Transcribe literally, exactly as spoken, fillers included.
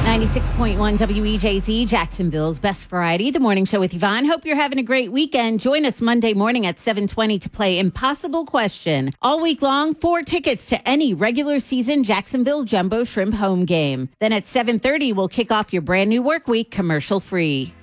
ninety-six point one W E J Z, Jacksonville's Best Variety, the morning show with Yvonne. Hope you're having a great weekend. Join us Monday morning at seven twenty to play Impossible Question. All week long, four tickets to any regular season Jacksonville Jumbo Shrimp home game. Then at seven thirty, we'll kick off your brand new work week commercial free.